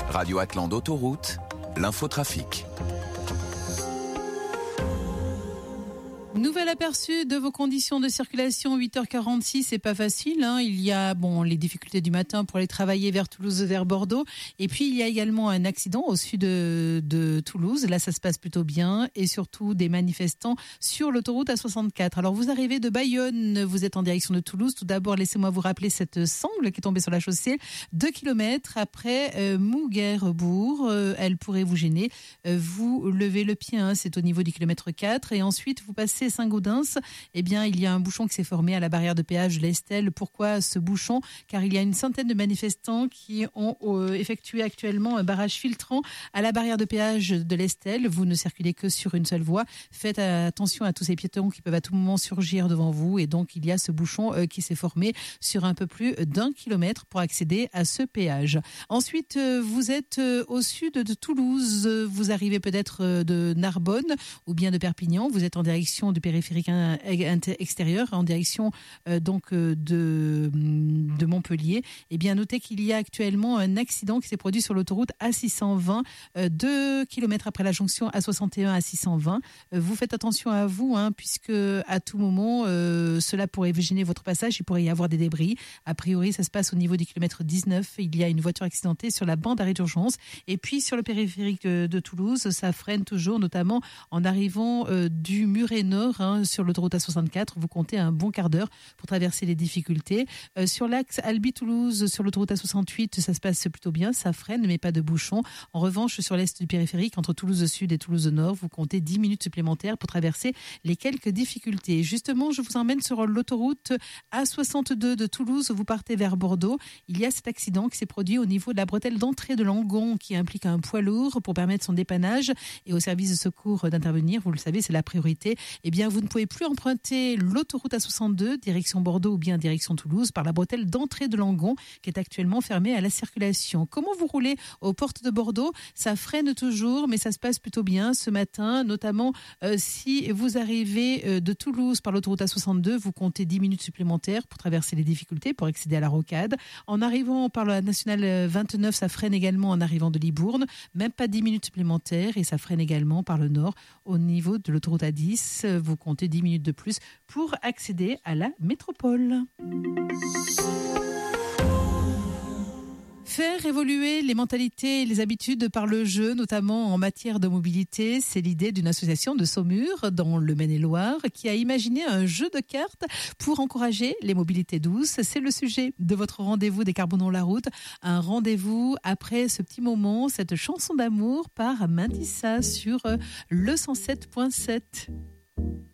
Radio Atlante Autoroute, l'infotrafic. Nouvel aperçu de vos conditions de circulation, 8h46, c'est pas facile. Il y a les difficultés du matin pour aller travailler vers Toulouse, vers Bordeaux. Et puis, il y a également un accident au sud de Toulouse. Là, ça se passe plutôt bien. Et surtout, des manifestants sur l'autoroute A64. Alors, vous arrivez de Bayonne, vous êtes en direction de Toulouse. Tout d'abord, laissez-moi vous rappeler cette sangle qui est tombée sur la chaussée. 2 kilomètres après Mouguerbourg. Elle pourrait vous gêner. Vous levez le pied, c'est au niveau du kilomètre 4. Et ensuite, vous passez Saint-Gaudens, il y a un bouchon qui s'est formé à la barrière de péage de l'Estelle. Pourquoi ce bouchon ? Car il y a une centaine de manifestants qui ont effectué actuellement un barrage filtrant à la barrière de péage de l'Estelle. Vous ne circulez que sur une seule voie. Faites attention à tous ces piétons qui peuvent à tout moment surgir devant vous. Et donc, il y a ce bouchon qui s'est formé sur un peu plus d'1 kilomètre pour accéder à ce péage. Ensuite, vous êtes au sud de Toulouse. Vous arrivez peut-être de Narbonne ou bien de Perpignan. Vous êtes en direction du périphérique extérieur, en direction de Montpellier. Notez qu'il y a actuellement un accident qui s'est produit sur l'autoroute A620, 2 kilomètres après la jonction A61 à 620. Vous faites attention à vous, puisque à tout moment, cela pourrait gêner votre passage. Il pourrait y avoir des débris. A priori, ça se passe au niveau du kilomètre 19. Il y a une voiture accidentée sur la bande d'arrêt d'urgence. Et puis, sur le périphérique de Toulouse, ça freine toujours, notamment en arrivant du Muret Nord, sur l'autoroute A64, vous comptez un bon quart d'heure pour traverser les difficultés. Sur l'axe Albi-Toulouse, sur l'autoroute A68, ça se passe plutôt bien, ça freine mais pas de bouchon. En revanche, sur l'est du périphérique, entre Toulouse Sud et Toulouse Nord, vous comptez 10 minutes supplémentaires pour traverser les quelques difficultés. Justement, je vous emmène sur l'autoroute A62 de Toulouse, vous partez vers Bordeaux. Il y a cet accident qui s'est produit au niveau de la bretelle d'entrée de Langon qui implique un poids lourd pour permettre son dépannage et au service de secours d'intervenir. Vous le savez, c'est la priorité. Vous ne pouvez plus emprunter l'autoroute A62, direction Bordeaux ou bien direction Toulouse, par la bretelle d'entrée de Langon, qui est actuellement fermée à la circulation. Comment vous roulez aux portes de Bordeaux ? Ça freine toujours, mais ça se passe plutôt bien ce matin, notamment si vous arrivez de Toulouse par l'autoroute A62, vous comptez 10 minutes supplémentaires pour traverser les difficultés, pour accéder à la rocade. En arrivant par la nationale 29, ça freine également en arrivant de Libourne, même pas 10 minutes supplémentaires, et ça freine également par le nord au niveau de l'autoroute A10. Vous comptez 10 minutes de plus pour accéder à la métropole. Faire évoluer les mentalités et les habitudes par le jeu, notamment en matière de mobilité, c'est l'idée d'une association de Saumur dans le Maine-et-Loire qui a imaginé un jeu de cartes pour encourager les mobilités douces. C'est le sujet de votre rendez-vous Décarbonons la route. Un rendez-vous après ce petit moment, cette chanson d'amour par Mantissa sur le 107.7.